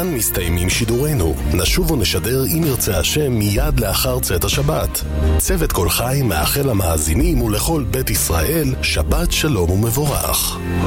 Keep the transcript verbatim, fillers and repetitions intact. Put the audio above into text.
כאן מסתיימים שידורנו. נשוב ונשדר אם ירצה השם מיד לאחר צאת השבת. צוות כל חי מאחל למאזינים ולכל בית ישראל שבת שלום ומבורך.